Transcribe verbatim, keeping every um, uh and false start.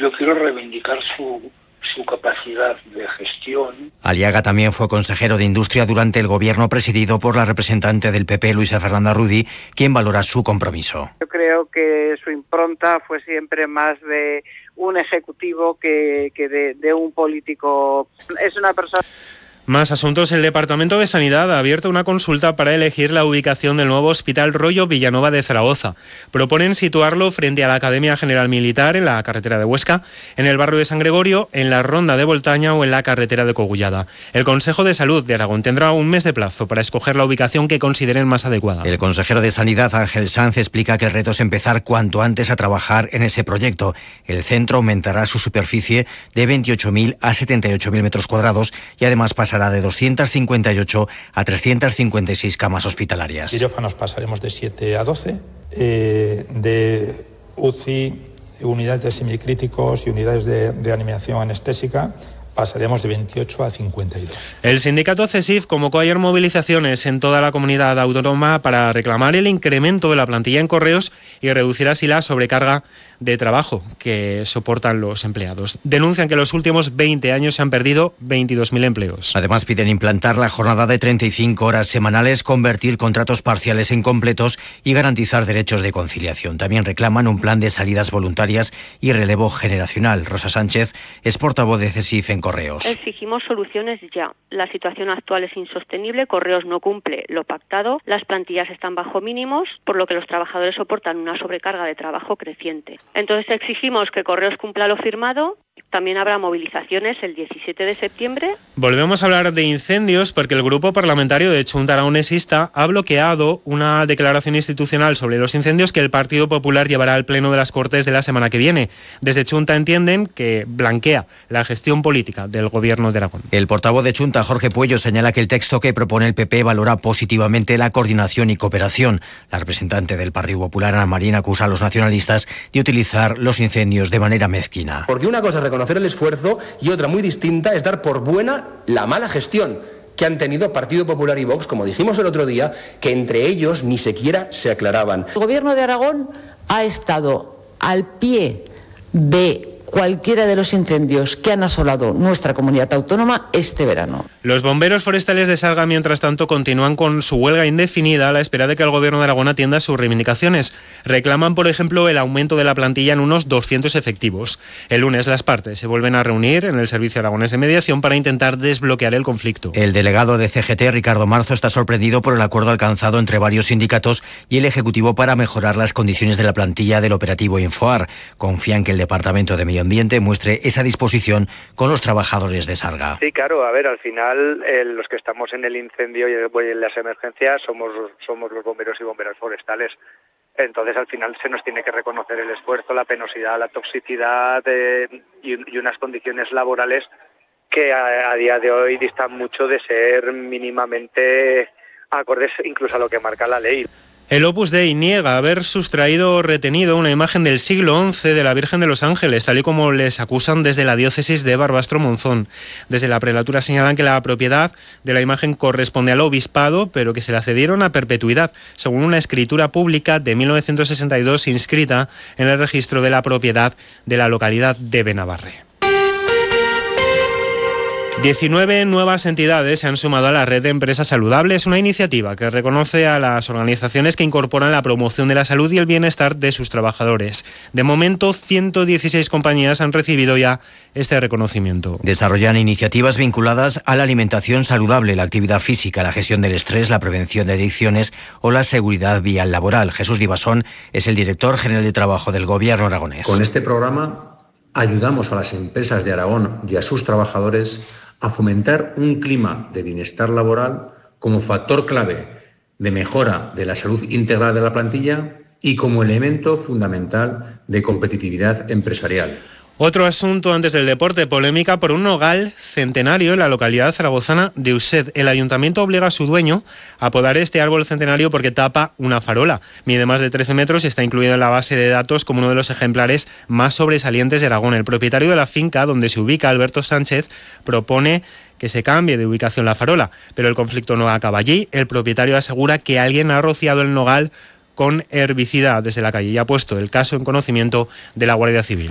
yo quiero reivindicar su, su capacidad de gestión. Aliaga también fue consejero de Industria durante el gobierno presidido por la representante del P P, Luisa Fernanda Rudy, quien valora su compromiso. Yo creo que su impronta fue siempre más de un ejecutivo que, que de, de un político. Es una persona... Más asuntos. El Departamento de Sanidad ha abierto una consulta para elegir la ubicación del nuevo Hospital Rollo Villanova de Zaragoza. Proponen situarlo frente a la Academia General Militar en la carretera de Huesca, en el barrio de San Gregorio, en la Ronda de Voltaña o en la carretera de Cogullada. El Consejo de Salud de Aragón tendrá un mes de plazo para escoger la ubicación que consideren más adecuada. El consejero de Sanidad, Ángel Sanz, explica que el reto es empezar cuanto antes a trabajar en ese proyecto. El centro aumentará su superficie de veintiocho mil a setenta y ocho mil metros cuadrados y además pasará de doscientas cincuenta y ocho a trescientas cincuenta y seis camas hospitalarias. Quirófanos pasaremos de siete a doce, eh, de U C I, unidades de semicríticos y unidades de reanimación anestésica pasaremos de veintiocho a cincuenta y dos. El sindicato CESIF convocó ayer movilizaciones en toda la comunidad autónoma para reclamar el incremento de la plantilla en correos y reducir así la sobrecarga de trabajo que soportan los empleados. Denuncian que en los últimos veinte años se han perdido veintidós mil empleos. Además piden implantar la jornada de treinta y cinco horas semanales, convertir contratos parciales en completos y garantizar derechos de conciliación. También reclaman un plan de salidas voluntarias y relevo generacional. Rosa Sánchez es portavoz de CESIF en Correos. Exigimos soluciones ya. La situación actual es insostenible, Correos no cumple lo pactado, las plantillas están bajo mínimos, por lo que los trabajadores soportan una sobrecarga de trabajo creciente. Entonces exigimos que Correos cumpla lo firmado. También habrá movilizaciones el diecisiete de septiembre. Volvemos a hablar de incendios porque el grupo parlamentario de Chunta Aragonesista ha bloqueado una declaración institucional sobre los incendios que el Partido Popular llevará al Pleno de las Cortes de la semana que viene. Desde Chunta entienden que blanquea la gestión política del Gobierno de Aragón. El portavoz de Chunta, Jorge Puello, señala que el texto que propone el P P valora positivamente la coordinación y cooperación. La representante del Partido Popular, Ana Marín, acusa a los nacionalistas de utilizar los incendios de manera mezquina. Porque una cosa es reconocer el esfuerzo y otra muy distinta es dar por buena la mala gestión que han tenido Partido Popular y Vox, como dijimos el otro día, que entre ellos ni siquiera se aclaraban. El Gobierno de Aragón ha estado al pie de cualquiera de los incendios que han asolado nuestra comunidad autónoma este verano. Los bomberos forestales de Sarga, mientras tanto, continúan con su huelga indefinida a la espera de que el Gobierno de Aragón atienda sus reivindicaciones. Reclaman, por ejemplo, el aumento de la plantilla en unos doscientos efectivos. El lunes las partes se vuelven a reunir en el Servicio Aragonés de Mediación para intentar desbloquear el conflicto. El delegado de C G T, Ricardo Marzo, está sorprendido por el acuerdo alcanzado entre varios sindicatos y el Ejecutivo para mejorar las condiciones de la plantilla del operativo Infoar. Confía en que el Departamento de Medio Ambiente muestre esa disposición con los trabajadores de Sarga. Sí, claro, a ver, al final eh, los que estamos en el incendio y en las emergencias somos, somos los bomberos y bomberas forestales. Entonces, al final se nos tiene que reconocer el esfuerzo, la penosidad, la toxicidad eh, y, y unas condiciones laborales que a, a día de hoy distan mucho de ser mínimamente acordes incluso a lo que marca la ley. El Opus Dei niega haber sustraído o retenido una imagen del siglo once de la Virgen de los Ángeles, tal y como les acusan desde la diócesis de Barbastro Monzón. Desde la prelatura señalan que la propiedad de la imagen corresponde al obispado, pero que se la cedieron a perpetuidad, según una escritura pública de mil novecientos sesenta y dos inscrita en el registro de la propiedad de la localidad de Benabarre. diecinueve nuevas entidades se han sumado a la red de empresas saludables, una iniciativa que reconoce a las organizaciones que incorporan la promoción de la salud y el bienestar de sus trabajadores. De momento, ciento dieciséis compañías han recibido ya este reconocimiento. Desarrollan iniciativas vinculadas a la alimentación saludable, la actividad física, la gestión del estrés, la prevención de adicciones o la seguridad vial laboral. Jesús Divasón es el director general de trabajo del Gobierno aragonés. Con este programa ayudamos a las empresas de Aragón y a sus trabajadores a fomentar un clima de bienestar laboral como factor clave de mejora de la salud integral de la plantilla y como elemento fundamental de competitividad empresarial. Otro asunto antes del deporte, polémica por un nogal centenario en la localidad zaragozana de Used. El ayuntamiento obliga a su dueño a podar este árbol centenario porque tapa una farola. Mide más de trece metros y está incluido en la base de datos como uno de los ejemplares más sobresalientes de Aragón. El propietario de la finca donde se ubica, Alberto Sánchez, propone que se cambie de ubicación la farola, pero el conflicto no acaba allí. El propietario asegura que alguien ha rociado el nogal con herbicida desde la calle y ha puesto el caso en conocimiento de la Guardia Civil.